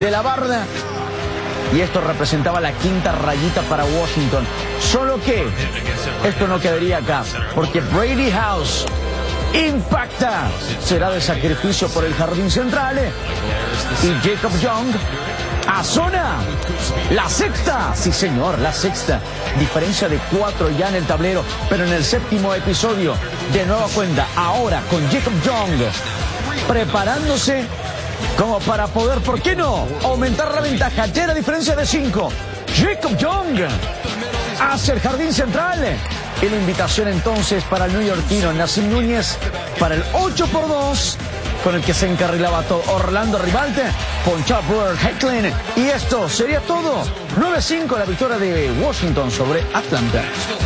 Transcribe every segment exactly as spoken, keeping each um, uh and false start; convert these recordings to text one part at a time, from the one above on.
de la barda, y esto representaba la quinta rayita para Washington. Solo que esto no quedaría acá, porque Brady House impacta, será de sacrificio por el jardín central, y Jacob Young azona la sexta, sí señor, la sexta, diferencia de cuatro ya en el tablero, pero en el séptimo episodio, de nueva cuenta, ahora con Jacob Young preparándose como para poder, ¿por qué no?, aumentar la ventaja. Ya la diferencia de cinco. Jacob Young hacia el jardín central. Y la invitación entonces para el neoyorquino Nassim Núñez para el ocho por dos, con el que se encarrilaba todo. Orlando Ribalte ponchaba por Hecklin. Y esto sería todo. nueve cinco la victoria de Washington sobre Atlanta.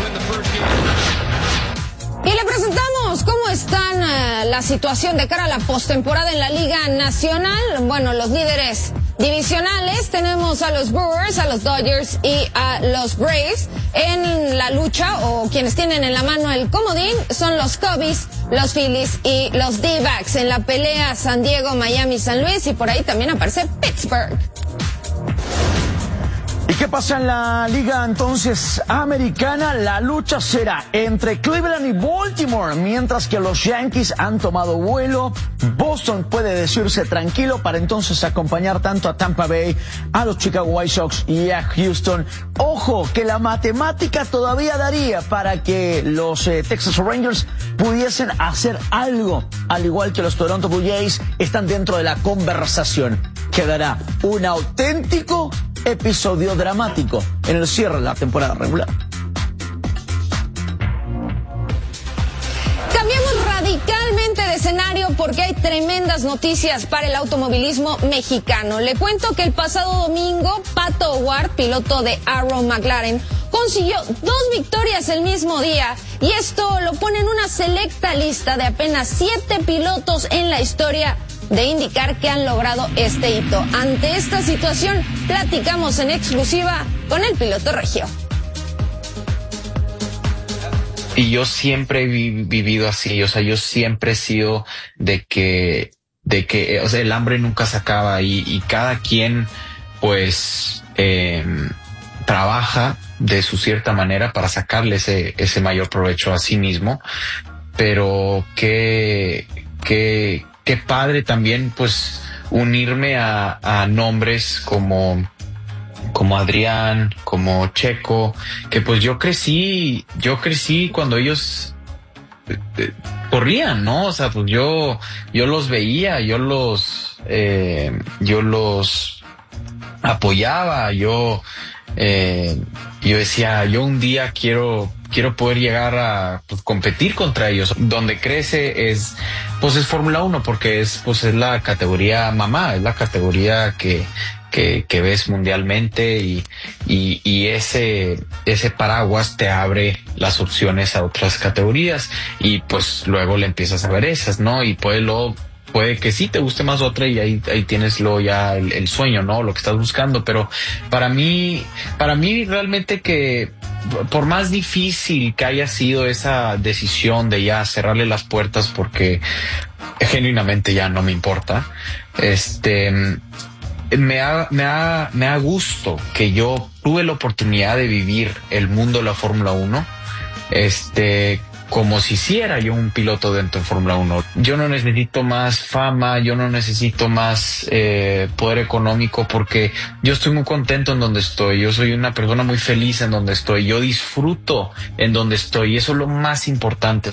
Y le presentamos cómo están uh, la situación de cara a la postemporada en la Liga Nacional. Bueno, los líderes divisionales tenemos a los Brewers, a los Dodgers y a los Braves. En la lucha, o quienes tienen en la mano el comodín, son los Cubbies, los Phillies y los D-backs. En la pelea San Diego, Miami, San Luis, y por ahí también aparece Pittsburgh. ¿Y qué pasa en la liga entonces americana? La lucha será entre Cleveland y Baltimore, mientras que los Yankees han tomado vuelo. Boston puede decirse tranquilo para entonces acompañar tanto a Tampa Bay, a los Chicago White Sox y a Houston. Ojo, que la matemática todavía daría para que los eh, Texas Rangers pudiesen hacer algo, al igual que los Toronto Blue Jays están dentro de la conversación. Quedará un auténtico episodio dramático en el cierre de la temporada regular. Cambiamos radicalmente de escenario porque hay tremendas noticias para el automovilismo mexicano. Le cuento que el pasado domingo, Pato O'Ward, piloto de Arrow McLaren, consiguió dos victorias el mismo día, y esto lo pone en una selecta lista de apenas siete pilotos en la historia de indicar que han logrado este hito. Ante esta situación, platicamos en exclusiva con el piloto regio. Y yo siempre he vi, vivido así, o sea, yo siempre he sido de que, de que, o sea, el hambre nunca se acaba, y, y cada quien, pues, eh, trabaja de su cierta manera para sacarle ese, ese mayor provecho a sí mismo. Pero que, que, qué padre también, pues, unirme a, a nombres como, como Adrián, como Checo, que pues yo crecí, yo crecí cuando ellos eh, corrían, ¿no? O sea, pues yo, yo los veía, yo los, eh, yo los apoyaba, yo, eh, yo decía, yo un día quiero, quiero poder llegar a, pues, competir contra ellos. Donde crece es, pues, es Fórmula uno, porque es, pues, es la categoría mamá, es la categoría que, que, que ves mundialmente, y, y, y ese, ese paraguas te abre las opciones a otras categorías, y pues luego le empiezas a ver esas, ¿no? Y puede luego, puede que sí te guste más otra, y ahí, ahí tienes lo ya el, el sueño, ¿no? Lo que estás buscando. Pero para mí, para mí realmente, que por más difícil que haya sido esa decisión de ya cerrarle las puertas, porque genuinamente ya no me importa, este, me ha, me ha, me ha gusto que yo tuve la oportunidad de vivir el mundo de la Fórmula uno, este, como si hiciera yo un piloto dentro de Fórmula uno. Yo no necesito más fama, yo no necesito más eh, poder económico, porque yo estoy muy contento en donde estoy. Yo soy una persona muy feliz en donde estoy. Yo disfruto en donde estoy, y eso es lo más importante.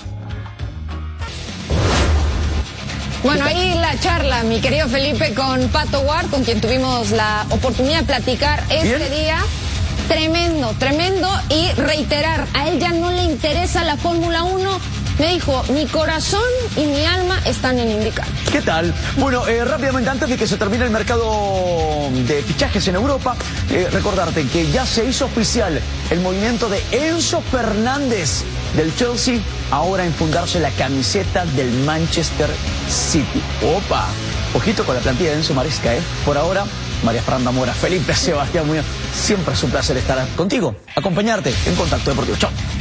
Bueno, ahí la charla, mi querido Felipe, con Pato O'Ward, con quien tuvimos la oportunidad de platicar este Bien. día. Tremendo, tremendo, y reiterar, a él ya no le interesa la Fórmula uno. Me dijo, mi corazón y mi alma están en IndyCar. ¿Qué tal? Bueno, eh, rápidamente, antes de que se termine el mercado de fichajes en Europa, eh, recordarte que ya se hizo oficial el movimiento de Enzo Fernández del Chelsea, ahora en fundarse la camiseta del Manchester City. Opa, ojito con la plantilla de Enzo Maresca, ¿eh? Por ahora, María Fernanda Mora, Felipe Sebastián Muñoz, siempre es un placer estar contigo, acompañarte en Contacto Deportivo. Chao.